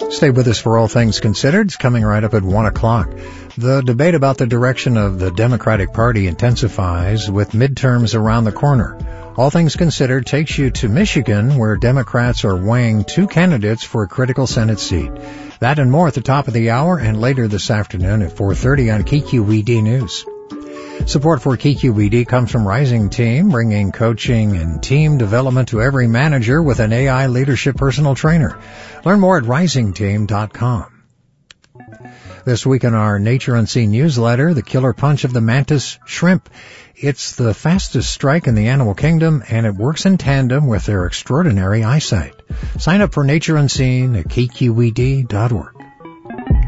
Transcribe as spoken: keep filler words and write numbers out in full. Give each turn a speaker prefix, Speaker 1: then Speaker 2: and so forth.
Speaker 1: Stay with us for All Things Considered. It's coming right up at one o'clock. The debate about the direction of the Democratic Party intensifies with midterms around the corner. All Things Considered takes you to Michigan, where Democrats are weighing two candidates for a critical Senate seat. That and more at the top of the hour and later this afternoon at four thirty on K Q E D News. Support for K Q E D comes from Rising Team, bringing coaching and team development to every manager with an A I leadership personal trainer. Learn more at rising team dot com. This week in our Nature Unseen newsletter, the killer punch of the mantis shrimp. It's the fastest strike in the animal kingdom, and it works in tandem with their extraordinary eyesight. Sign up for Nature Unseen at K Q E D dot org.